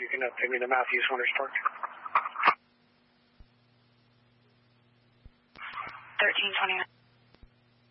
you can update me to Matthews Winters Park. 1329.